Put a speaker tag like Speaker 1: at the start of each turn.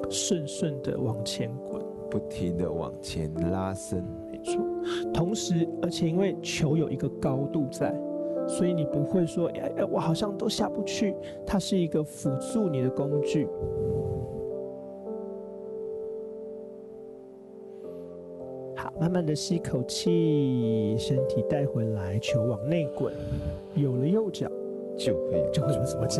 Speaker 1: 顺顺的往前滚，
Speaker 2: 不停的往前拉伸。
Speaker 1: 没错。同时，而且因为球有一个高度在，所以你不会说，我好像都下不去。它是一个辅助你的工具。好，慢慢的吸口气，身体带回来，球往内滚。有了右脚，
Speaker 2: 就会有
Speaker 1: 怎么讲？